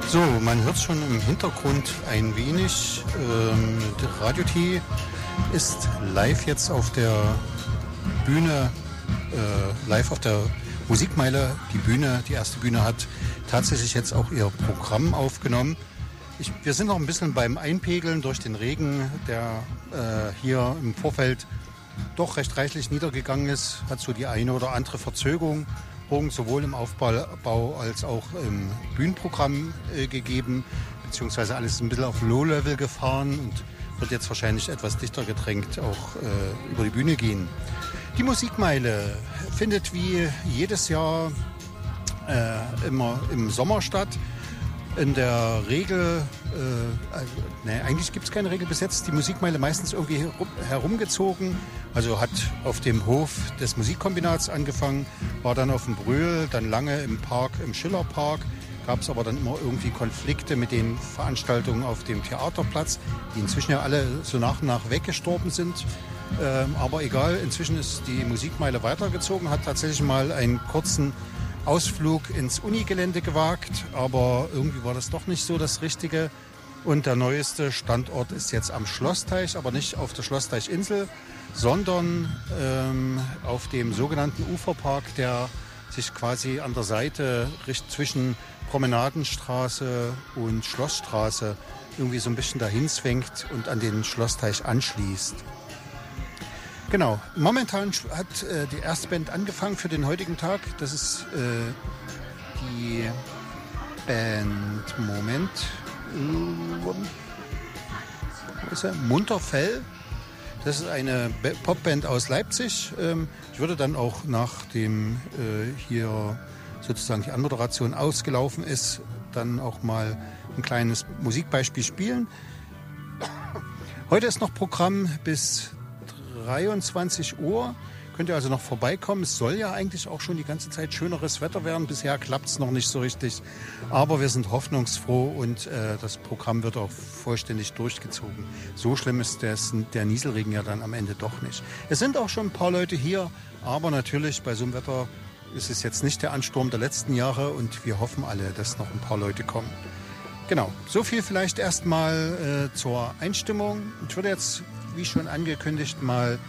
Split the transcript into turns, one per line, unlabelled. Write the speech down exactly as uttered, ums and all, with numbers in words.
So, man hört schon im Hintergrund ein wenig. Ähm, der Radio T ist live jetzt auf der Bühne, äh, live auf der Musikmeile. Die Bühne, die erste Bühne hat tatsächlich jetzt auch ihr Programm aufgenommen. Ich, wir sind noch ein bisschen beim Einpegeln durch den Regen, der äh, hier im Vorfeld doch recht reichlich niedergegangen ist. Hat so die eine oder andere Verzögerung sowohl im Aufbau als auch im Bühnenprogramm äh, gegeben, beziehungsweise alles ein bisschen auf Low-Level gefahren und wird jetzt wahrscheinlich etwas dichter gedrängt auch äh, über die Bühne gehen. Die Musikmeile findet wie jedes Jahr äh, immer im Sommer statt. In der Regel, äh, also, ne, eigentlich gibt es keine Regel bis jetzt, die Musikmeile meistens irgendwie herum, herumgezogen. Also hat auf dem Hof des Musikkombinats angefangen, war dann auf dem Brühl, dann lange im Park, im Schillerpark. Gab es aber dann immer irgendwie Konflikte mit den Veranstaltungen auf dem Theaterplatz, die inzwischen ja alle so nach und nach weggestorben sind. Ähm, aber egal, inzwischen ist die Musikmeile weitergezogen, hat tatsächlich mal einen kurzen Ausflug ins Unigelände gewagt, aber irgendwie war das doch nicht so das Richtige. Und der neueste Standort ist jetzt am Schlossteich, aber nicht auf der Schlossteichinsel, sondern ähm, auf dem sogenannten Uferpark, der sich quasi an der Seite zwischen Promenadenstraße und Schlossstraße irgendwie so ein bisschen dahin zwängt und an den Schlossteich anschließt. Genau, momentan hat äh, die erste Band angefangen für den heutigen Tag. Das ist äh, die Band, Moment, wo ist er? Munterfell. Das ist eine Popband aus Leipzig. Ähm, ich würde dann auch, nachdem äh, hier sozusagen die Anmoderation ausgelaufen ist, dann auch mal ein kleines Musikbeispiel spielen. Heute ist noch Programm bis dreiundzwanzig Uhr. Könnt ihr also noch vorbeikommen. Es soll ja eigentlich auch schon die ganze Zeit schöneres Wetter werden. Bisher klappt es noch nicht so richtig. Aber wir sind hoffnungsfroh und äh, das Programm wird auch vollständig durchgezogen. So schlimm ist das, der Nieselregen ja dann am Ende doch nicht. Es sind auch schon ein paar Leute hier, aber natürlich bei so einem Wetter ist es jetzt nicht der Ansturm der letzten Jahre und wir hoffen alle, dass noch ein paar Leute kommen. Genau, so viel vielleicht erstmal äh, zur Einstimmung. Ich würde jetzt, wie schon angekündigt, mal